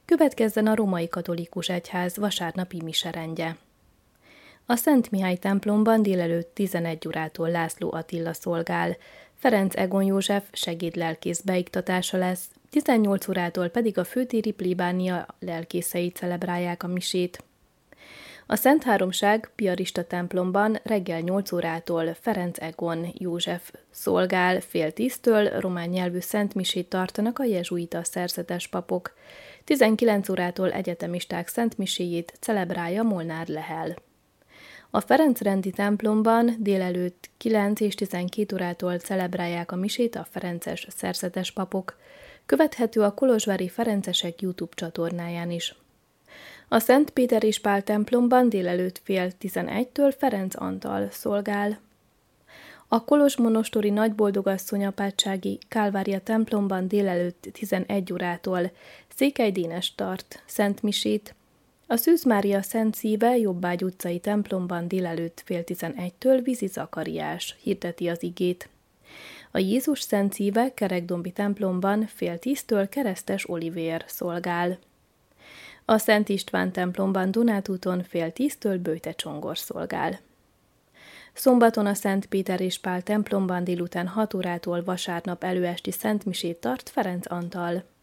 Következzen a Római Katolikus Egyház vasárnapi miserendje. A Szent Mihály templomban délelőtt 11 órától László Attila szolgál, Ferenc Egon József segédlelkész beiktatása lesz, 18 órától pedig a főtéri plébánia lelkészei celebrálják a misét. A Szent Háromság piarista templomban reggel 8 órától Ferenc Egon József szolgál, fél 10-től román nyelvű szentmisét tartanak a jezsuita szerzetes papok. 19 órától egyetemisták szentmiséjét celebrálja Molnár Lehel. A Ferencrendi templomban délelőtt 9 és 12 órától celebrálják a misét a ferences szerzetes papok. Követhető a kolozsvári ferencesek YouTube csatornáján is. A Szent Péter és Pál templomban délelőtt fél 11-től Ferenc Antal szolgál. A kolozsmonostori nagyboldogasszony apátsági Kálvária templomban délelőtt 11 órától Székely Dénes tart szentmisét. A Szűz Mária Szent Szíve Jobbágy utcai templomban délelőtt fél 11-től Vízi Zakariás hirdeti az igét. A Jézus Szent Szíve Kerekdombi templomban fél 10-től Keresztes Olivér szolgál. A Szent István templomban Dunátúton fél 10-től Böjte Csongor szolgál. Szombaton a Szent Péter és Pál templomban délután 6 órától vasárnap előesti szentmisét tart Ferenc Antal.